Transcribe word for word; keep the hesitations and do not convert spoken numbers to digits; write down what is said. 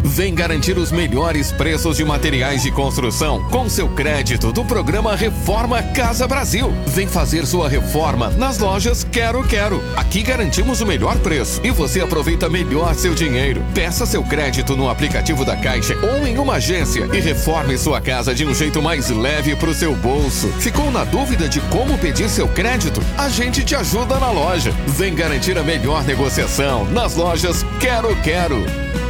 Vem garantir os melhores preços de materiais de construção com seu crédito do programa Reforma Casa Brasil. Vem fazer sua reforma nas lojas Quero Quero. Aqui garantimos o melhor preço e você aproveita melhor seu dinheiro. Peça seu crédito no aplicativo da Caixa ou em uma agência e reforme sua casa de um jeito mais leve pro seu bolso. Ficou na dúvida de como pedir seu crédito? A gente te ajuda na loja. Vem garantir a melhor negociação nas lojas Quero Quero.